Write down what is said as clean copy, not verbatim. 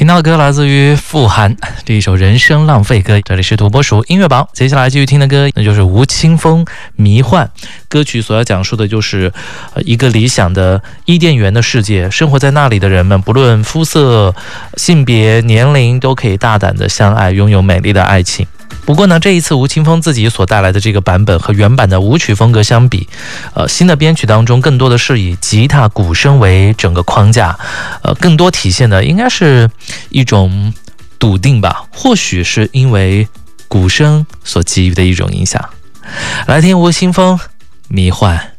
听到的歌来自于傅函这一首《人生浪费歌》，这里是土拨鼠音乐榜。接下来继续听的歌，那就是吴青峰《迷幻》。歌曲所要讲述的就是一个理想的伊甸园的世界，生活在那里的人们，不论肤色、性别、年龄，都可以大胆的相爱，拥有美丽的爱情。不过呢，这一次吴青峰自己所带来的这个版本和原版的舞曲风格相比，新的编曲当中更多的是以吉他、鼓声为整个框架，更多体现的应该是一种笃定吧，或许是因为鼓声所给予的一种影响。来听吴青峰《迷幻》。